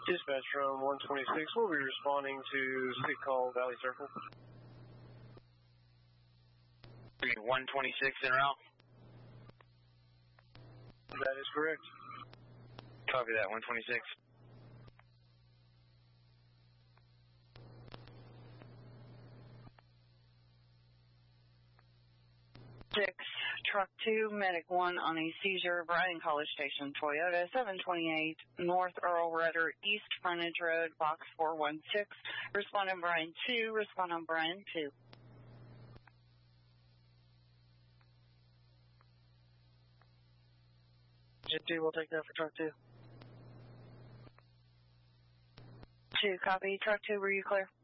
Dispatch from 126, we'll be responding to sick call Valley Circle. 126 en route? That is correct. Copy that, 126. Truck 2, Medic 1 on a seizure, Bryan College Station, Toyota, 728 North Earl Rudder, East Frontage Road, Box 416. Respond on Bryan 2, respond on Bryan 2. Jet 2, we'll take that for truck 2. 2, copy. Truck 2, were you clear?